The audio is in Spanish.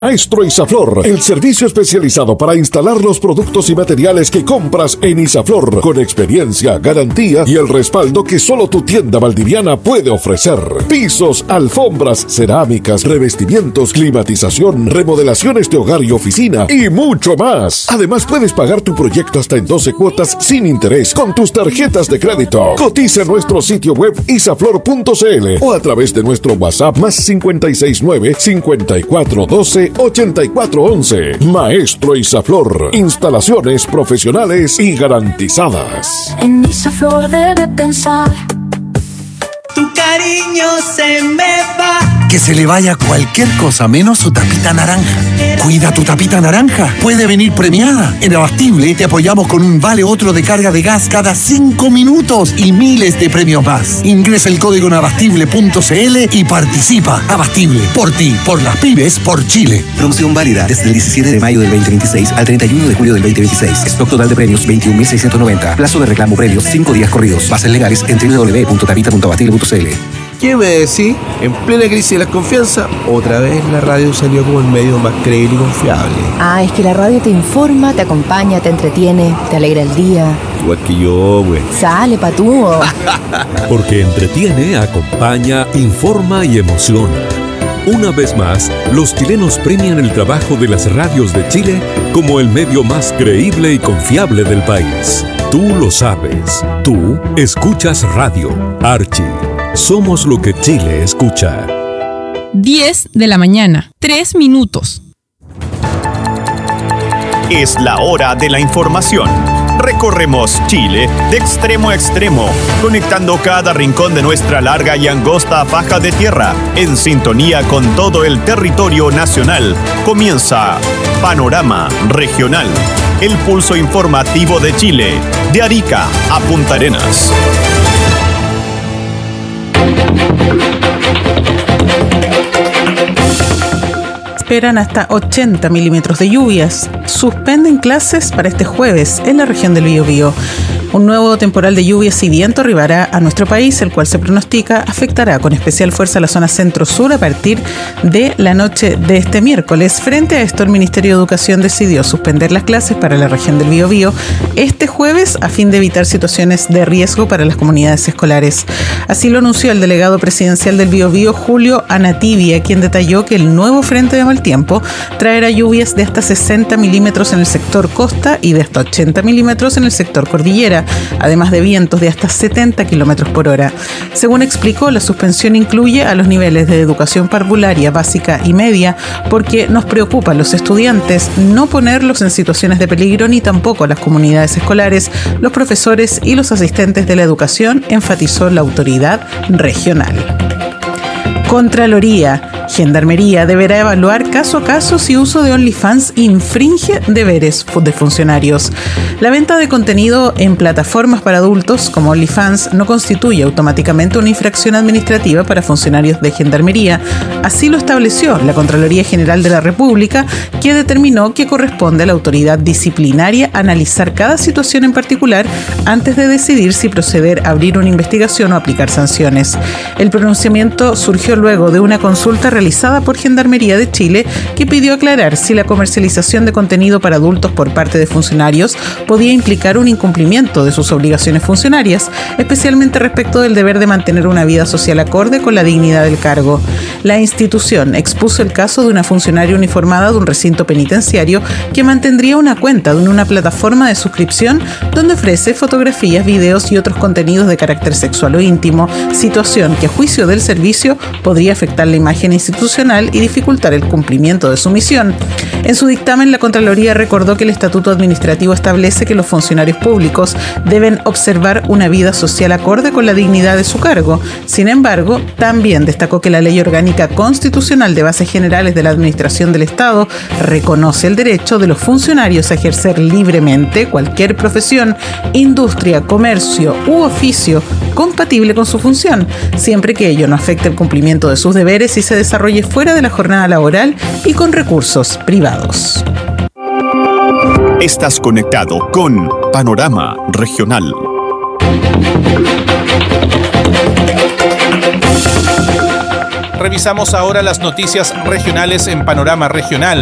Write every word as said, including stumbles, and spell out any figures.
Maestro Isaflor, el servicio especializado para instalar los productos y materiales que compras en Isaflor, con experiencia, garantía y el respaldo que solo tu tienda valdiviana puede ofrecer. Pisos, alfombras, cerámicas, revestimientos, climatización, remodelaciones de hogar y oficina y mucho más. Además, puedes pagar tu proyecto hasta en doce cuotas sin interés con tus tarjetas de crédito. Cotiza en nuestro sitio web isaflor punto c l o a través de nuestro WhatsApp más cinco seis nueve, cinco cuatro uno dos, ochenta y cuatro once. Maestro Isaflor, instalaciones profesionales y garantizadas. En Isaflor debe pensar. Tu cariño se me va. Que se le vaya cualquier cosa menos su tapita naranja. Cuida tu tapita naranja. Puede venir premiada. En Abastible te apoyamos con un vale otro de carga de gas cada cinco minutos y miles de premios más. Ingresa el código en abastible punto c l y participa. Abastible, por ti, por las pymes, por Chile. Promoción válida desde el diecisiete de mayo del veinte veintiséis al treinta y uno de julio del veinte veintiséis. Stock total de premios veintiún mil seiscientos noventa. Plazo de reclamo premios cinco días corridos. Bases legales en doble u doble u doble u punto tapita punto abastible punto c l. ¿Qué me decís? En plena crisis de la confianza, otra vez la radio salió como el medio más creíble y confiable. Ah, es que la radio te informa, te acompaña, te entretiene, te alegra el día. Igual que yo, güey. Sale, patúo. Porque entretiene, acompaña, informa y emociona. Una vez más, los chilenos premian el trabajo de las radios de Chile como el medio más creíble y confiable del país. Tú lo sabes. Tú escuchas radio. Archie. Somos lo que Chile escucha. diez de la mañana, tres minutos. Es la hora de la información. Recorremos Chile de extremo a extremo, conectando cada rincón de nuestra larga y angosta faja de tierra, en sintonía con todo el territorio nacional. Comienza Panorama Regional, el pulso informativo de Chile, de Arica a Punta Arenas. Esperan hasta ochenta milímetros de lluvias. Suspenden clases para este jueves en la región del Biobío. Un nuevo temporal de lluvias y viento arribará a nuestro país, el cual se pronostica afectará con especial fuerza a la zona centro-sur a partir de la noche de este miércoles. Frente a esto, el Ministerio de Educación decidió suspender las clases para la región del Biobío este jueves a fin de evitar situaciones de riesgo para las comunidades escolares. Así lo anunció el delegado presidencial del Biobío, Julio Anatibia, quien detalló que el nuevo frente de mal tiempo traerá lluvias de hasta sesenta milímetros en el sector costa y de hasta ochenta milímetros en el sector cordillera, además de vientos de hasta setenta kilómetros por hora. Según explicó, la suspensión incluye a los niveles de educación parvularia, básica y media, porque nos preocupa a los estudiantes no ponerlos en situaciones de peligro, ni tampoco a las comunidades escolares, los profesores y los asistentes de la educación, enfatizó la autoridad regional. Contraloría. Gendarmería deberá evaluar caso a caso si uso de OnlyFans infringe deberes de funcionarios. La venta de contenido en plataformas para adultos como OnlyFans no constituye automáticamente una infracción administrativa para funcionarios de Gendarmería. Así lo estableció la Contraloría General de la República, que determinó que corresponde a la autoridad disciplinaria analizar cada situación en particular antes de decidir si proceder a abrir una investigación o aplicar sanciones. El pronunciamiento surgió luego de una consulta realizada por Gendarmería de Chile, que pidió aclarar si la comercialización de contenido para adultos por parte de funcionarios podía implicar un incumplimiento de sus obligaciones funcionarias, especialmente respecto del deber de mantener una vida social acorde con la dignidad del cargo. La institución expuso el caso de una funcionaria uniformada de un recinto penitenciario que mantendría una cuenta en una plataforma de suscripción donde ofrece fotografías, videos y otros contenidos de carácter sexual o íntimo, situación que a juicio del servicio podría afectar la imagen institucional y dificultar el cumplimiento de su misión. En su dictamen, la Contraloría recordó que el Estatuto Administrativo establece que los funcionarios públicos deben observar una vida social acorde con la dignidad de su cargo. Sin embargo, también destacó que la Ley Orgánica Constitucional de Bases Generales de la Administración del Estado reconoce el derecho de los funcionarios a ejercer libremente cualquier profesión, industria, comercio u oficio compatible con su función, siempre que ello no afecte el cumplimiento de sus deberes y se desarrolle fuera de la jornada laboral y con recursos privados. Estás conectado con Panorama Regional. Revisamos ahora las noticias regionales en Panorama Regional.